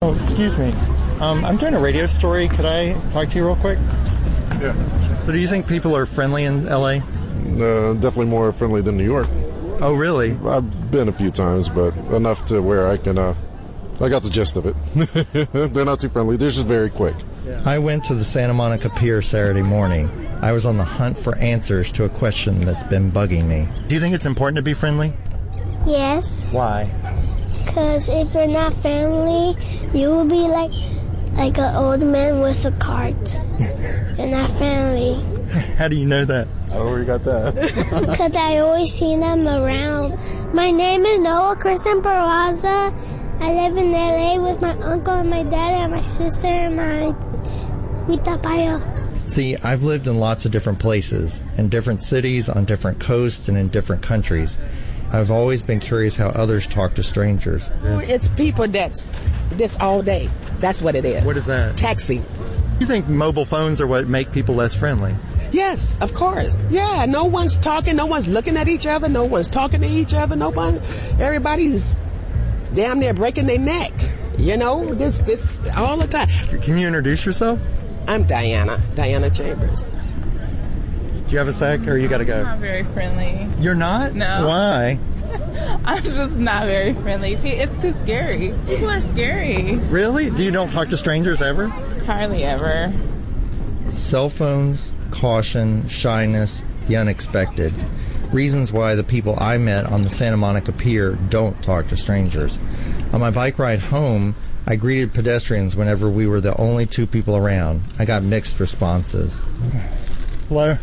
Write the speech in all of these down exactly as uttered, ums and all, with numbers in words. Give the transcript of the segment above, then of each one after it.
Oh, excuse me. Um, I'm doing a radio story. Could I talk to you real quick? Yeah. So do you think people are friendly in L A? Uh, definitely more friendly than New York. Oh, really? I've been a few times, but enough to where I can, uh, I got the gist of it. They're not too friendly. They're just very quick. Yeah. I went to the Santa Monica Pier Saturday morning. I was on the hunt for answers to a question that's been bugging me. Do you think it's important to be friendly? Yes. Why? Because if you're not friendly, you will be like like an old man with a cart. You're not friendly. How do you know that? Oh, where you got that? Because I always see them around. My name is Noah Kristen Peraza. I live in L A with my uncle and my dad and my sister and my Huitapaya. See, I've lived in lots of different places, in different cities, on different coasts, and in different countries. I've always been curious how others talk to strangers. It's people that's this all day. That's what it is. What is that? Taxi. You think mobile phones are what make people less friendly? Yes, of course. Yeah, no one's talking. No one's looking at each other. No one's talking to each other. No one. Everybody's damn near breaking their neck. You know, this this all the time. Can you introduce yourself? I'm Diana. Diana Chambers. Do you have a sec, or you got to go? I'm not very friendly. You're not? No. Why? I'm just not very friendly. It's too scary. People are scary. Really? Do you don't talk to strangers ever? Hardly ever. Cell phones, caution, shyness, the unexpected. Reasons why the people I met on the Santa Monica Pier don't talk to strangers. On my bike ride home, I greeted pedestrians whenever we were the only two people around. I got mixed responses. Hello?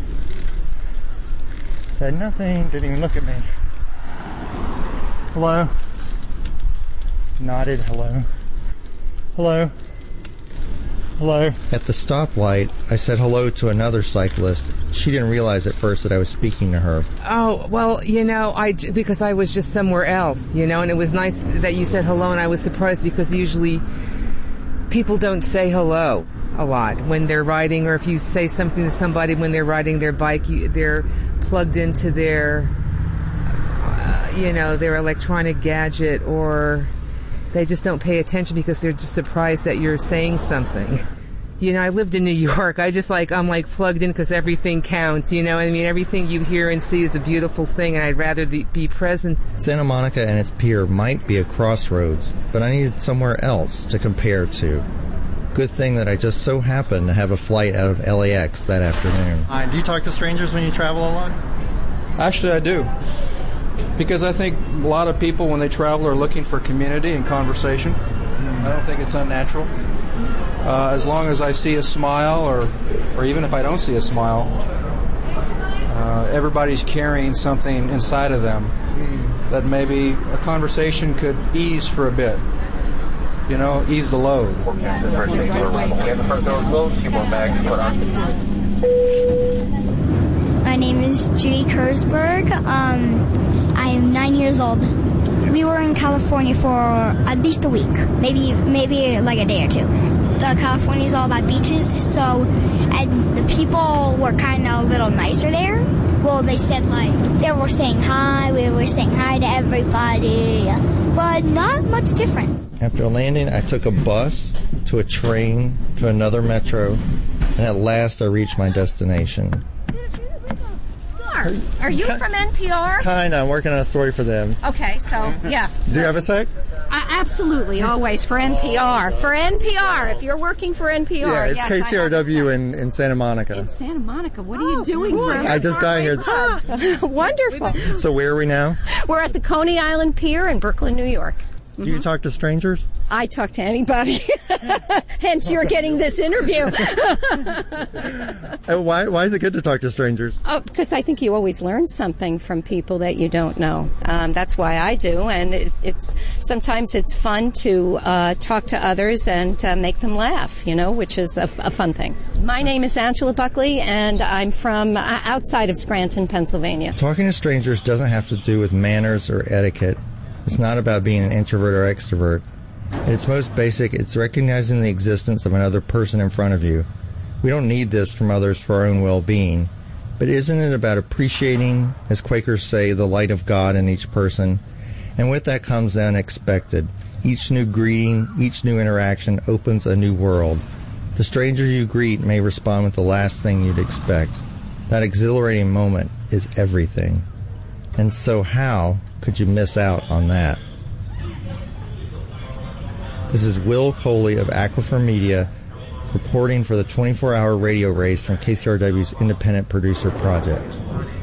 Said nothing, didn't even look at me. Hello? Nodded hello. Hello? Hello? At the stoplight, I said hello to another cyclist. She didn't realize at first that I was speaking to her. Oh, well, you know, I, because I was just somewhere else, you know, and it was nice that you said hello, and I was surprised because usually people don't say hello a lot when they're riding, or if you say something to somebody when they're riding their bike, you, they're plugged into their, uh, you know, their electronic gadget, or they just don't pay attention because they're just surprised that you're saying something. You know, I lived in New York. I just like, I'm like plugged in because everything counts, you know what I mean? Everything you hear and see is a beautiful thing, and I'd rather be, be present. Santa Monica and its pier might be a crossroads, but I needed somewhere else to compare to. Good thing that I just so happened to have a flight out of L A X that afternoon. Hi, do you talk to strangers when you travel a lot? Actually, I do. Because I think a lot of people, when they travel, are looking for community and conversation. I don't think it's unnatural. Uh, as long as I see a smile, or, or even if I don't see a smile, uh, everybody's carrying something inside of them that maybe a conversation could ease for a bit. You know, ease the load. My name is Judy Kurzberg. Um, I am nine years old. We were in California for at least a week, maybe maybe like a day or two. The California is all about beaches, so and the people were kind of a little nicer there. Well, they said like they were saying hi, we were saying hi to everybody, but not much difference. After landing, I took a bus to a train to another metro, and at last I reached my destination. Are, are you from N P R? Kinda. I'm working on a story for them. Okay, so, yeah. Do you have a sec? Uh, absolutely, always, for N P R. For N P R, if you're working for N P R. Yeah, it's yes, K C R W in, in Santa Monica. In Santa Monica. What are you doing Oh, here? I just got here. Wonderful. So where are we now? We're at the Coney Island Pier in Brooklyn, New York. Do you talk to strangers? I talk to anybody. Hence, you're getting this interview. Uh, why, why is it good to talk to strangers? Oh, because I think you always learn something from people that you don't know. Um, that's why I do, and it, it's sometimes it's fun to uh, talk to others and uh, make them laugh, you know, which is a, a fun thing. My name is Angela Buckley, and I'm from uh, outside of Scranton, Pennsylvania. Talking to strangers doesn't have to do with manners or etiquette. It's not about being an introvert or extrovert. At its most basic, it's recognizing the existence of another person in front of you. We don't need this from others for our own well-being, but isn't it about appreciating, as Quakers say, the light of God in each person? And with that comes the unexpected. Each new greeting, each new interaction opens a new world. The stranger you greet may respond with the last thing you'd expect. That exhilarating moment is everything. And so how could you miss out on that? This is Will Coley of Aquifer Media reporting for the twenty-four hour radio race from K C R W's Independent Producer Project.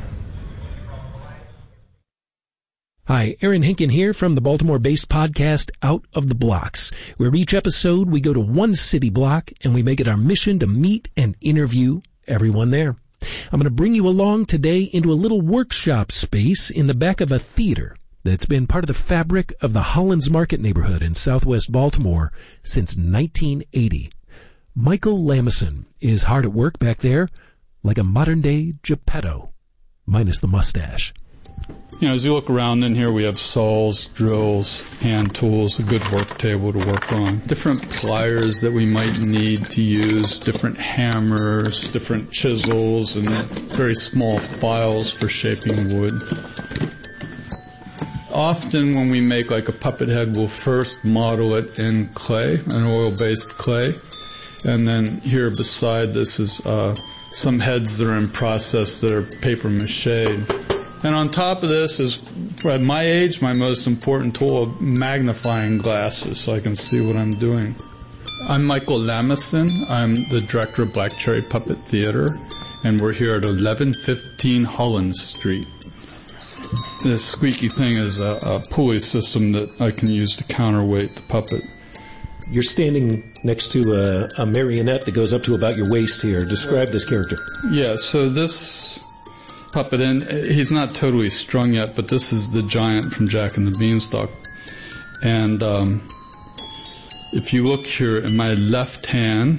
Hi, Aaron Hinken here from the Baltimore-based podcast Out of the Blocks, where each episode we go to one city block and we make it our mission to meet and interview everyone there. I'm going to bring you along today into a little workshop space in the back of a theater that's been part of the fabric of the Hollins Market neighborhood in southwest Baltimore since nineteen eighty. Michael Lamison is hard at work back there, like a modern-day Geppetto, minus the mustache. You know, as you look around in here, we have saws, drills, hand tools, a good work table to work on, different pliers that we might need to use, different hammers, different chisels, and very small files for shaping wood. Often when we make like a puppet head, we'll first model it in clay, an oil-based clay, and then here beside this is uh, some heads that are in process that are paper mache. And on top of this is, at my age, my most important tool, magnifying glasses so I can see what I'm doing. I'm Michael Lamison. I'm the director of Black Cherry Puppet Theater, and we're here at eleven fifteen Hollins Street. This squeaky thing is a, a pulley system that I can use to counterweight the puppet. You're standing next to a, a marionette that goes up to about your waist here. Describe this character. Yeah, so this puppet, and he's not totally strung yet, but this is the giant from Jack and the Beanstalk. And um, if you look here in my left hand,